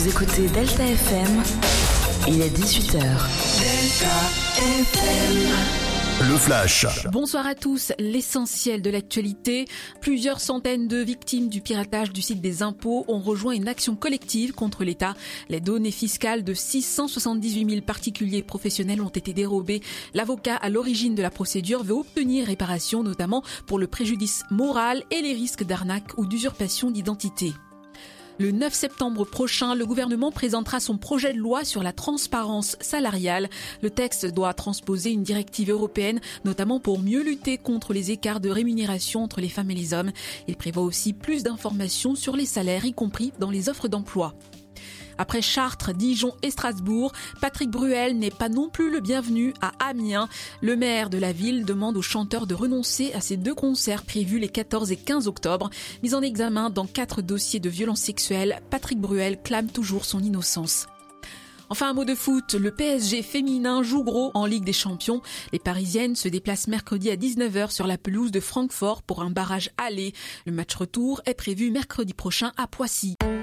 Vous écoutez Delta FM, il est 18h. Delta FM. Le Flash. Bonsoir à tous. L'essentiel de l'actualité. Plusieurs centaines de victimes du piratage du site des impôts ont rejoint une action collective contre l'État. Les données fiscales de 678 000 particuliers professionnels ont été dérobées. L'avocat à l'origine de la procédure veut obtenir réparation, notamment pour le préjudice moral et les risques d'arnaque ou d'usurpation d'identité. Le 9 septembre prochain, le gouvernement présentera son projet de loi sur la transparence salariale. Le texte doit transposer une directive européenne, notamment pour mieux lutter contre les écarts de rémunération entre les femmes et les hommes. Il prévoit aussi plus d'informations sur les salaires, y compris dans les offres d'emploi. Après Chartres, Dijon et Strasbourg, Patrick Bruel n'est pas non plus le bienvenu à Amiens. Le maire de la ville demande aux chanteurs de renoncer à ces deux concerts prévus les 14 et 15 octobre. Mis en examen dans 4 dossiers de violences sexuelles, Patrick Bruel clame toujours son innocence. Enfin, un mot de foot, le PSG féminin joue gros en Ligue des Champions. Les Parisiennes se déplacent mercredi à 19h sur la pelouse de Francfort pour un barrage aller. Le match retour est prévu mercredi prochain à Poissy.